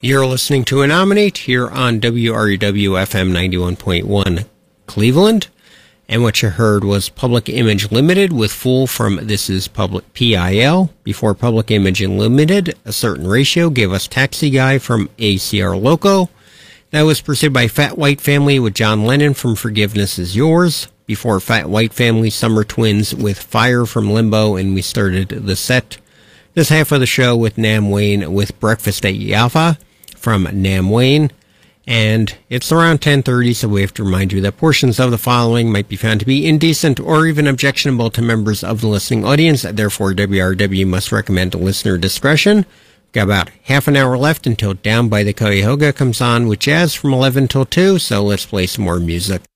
You're listening to Anominate here on WRUW FM 91.1 Cleveland. And what you heard was Public Image Limited with Fool from This Is Public PIL. Before Public Image Limited, A Certain Ratio gave us Taxi Guy from ACR Loco. That was preceded by Fat White Family with John Lennon from Forgiveness Is Yours. Before Fat White Family, Summer Twins with Fire from Limbo, and we started the set this half of the show with Nam Wayne with Breakfast at Jaffa from Nam Wayne. And it's around 10:30, so we have to remind you that portions of the following might be found to be indecent or even objectionable to members of the listening audience. Therefore, WRW must recommend listener discretion. We've got about half an hour left until Down by the Cuyahoga comes on with jazz from 11 till 2, so let's play some more music.